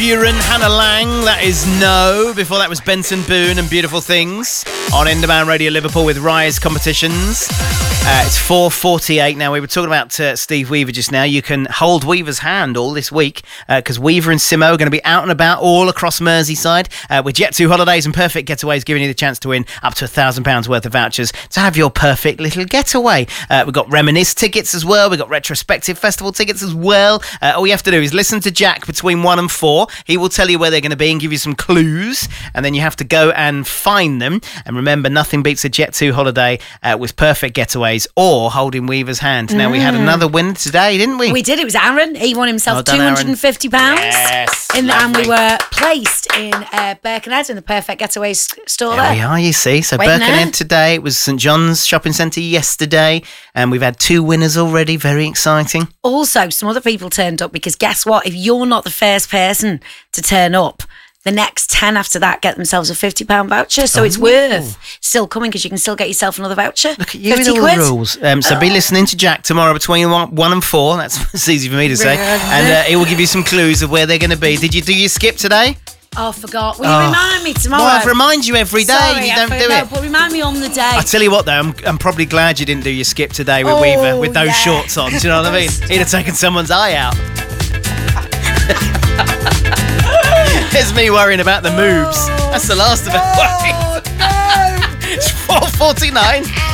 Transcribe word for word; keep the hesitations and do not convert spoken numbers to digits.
Buren, Hannah Lang, that is No. Before that was Benson Boone and Beautiful Things on Endemount Radio Liverpool with Rise Competitions. Uh, it's four forty-eight now. We were talking about uh, Steve Weaver just now. You can hold Weaver's hand all this week because uh, Weaver and Simo are going to be out and about all across Merseyside uh, with Jet two Holidays and Perfect Getaways giving you the chance to win up to one thousand pounds worth of vouchers to have your perfect little getaway. Uh, we've got Reminisce tickets as well. We've got Retrospective Festival tickets as well. Uh, all you have to do is listen to Jack between one and four. He will tell you where they're going to be and give you some clues, and then you have to go and find them. And remember, nothing beats a Jet two holiday uh, with Perfect Getaways or holding Weaver's hand. Now, mm. we had another winner today, didn't we? We did. It was Aaron. He won himself well done, two hundred fifty pounds. Yes. In the, and we were placed in uh, Birkenhead in the Perfect Getaways store there. There we are, you see. So Waiting Birkenhead there. today. It was St John's Shopping Centre yesterday. And we've had two winners already. Very exciting. Also, some other people turned up because guess what? If you're not the first person to turn up, the next ten after that get themselves a fifty pounds voucher. So oh. it's worth still coming because you can still get yourself another voucher. Look at you with all quid. the rules. Um, so oh. be listening to Jack tomorrow between one, one and four. That's it's easy for me to say. And uh, he will give you some clues of where they're going to be. Did you do your skip today? Oh, I forgot. Will you oh. remind me tomorrow? Well, I've remind you every day. Sorry, you don't I do know, it. But remind me on the day. I tell you what, though, I'm, I'm probably glad you didn't do your skip today with oh, Weaver with those yeah. shorts on. Do you know what I mean? He'd have taken someone's eye out. There's me worrying about the moves. That's the last of it. Oh, no. It's four forty-nine.